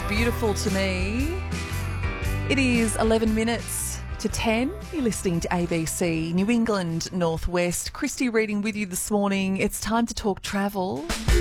beautiful to me. It is 11 minutes to 10. You're listening to ABC New England Northwest. Christy reading with you this morning. It's time to talk travel.